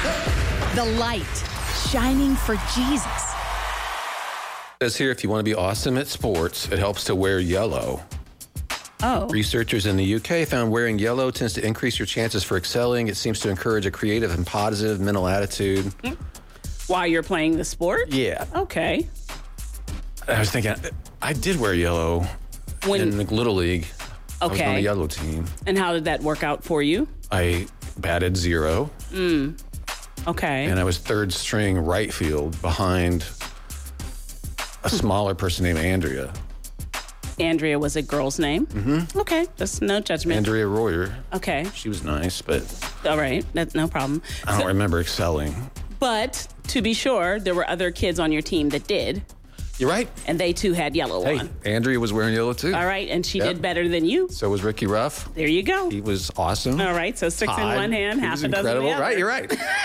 The light shining for Jesus. It says here, if you want to be awesome at sports, it helps to wear yellow. Oh. Researchers in the UK found wearing yellow tends to increase your chances for excelling. It seems to encourage a creative and positive mental attitude. While you're playing the sport? Yeah. Okay. I was thinking, I did wear yellow in the Little League. I was on the yellow team. And how did that work out for you? I batted 0. Okay. And I was third string right field behind a smaller person named Andrea. Andrea was a girl's name? Mm-hmm. Okay. That's no judgment. Andrea Royer. Okay. She was nice, but... All right. That's no problem. I don't remember excelling. But to be sure, there were other kids on your team that did. You're right. And they too had yellow on. Andrea was wearing yellow too. All right. And she did better than you. So was Ricky Ruff. There you go. He was awesome. All right. So 6 in one hand, half a dozen in the other. Right, you're right.